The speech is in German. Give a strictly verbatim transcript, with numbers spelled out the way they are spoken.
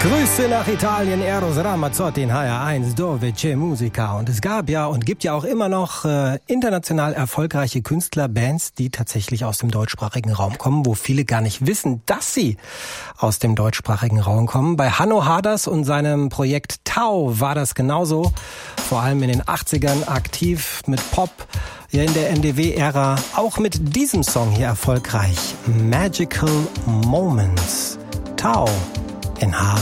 Grüße nach Italien, Eros Ramazzotti in H R eins, Dove c'è musica. Und es gab ja und gibt ja auch immer noch äh, international erfolgreiche Künstler, Bands, die tatsächlich aus dem deutschsprachigen Raum kommen, wo viele gar nicht wissen, dass sie aus dem deutschsprachigen Raum kommen. Bei Hanno Harders und seinem Projekt Tau war das genauso. Vor allem in den achtzigern aktiv mit Pop, ja in der N D W-Ära, auch mit diesem Song hier erfolgreich. Magical Moments. Tau in H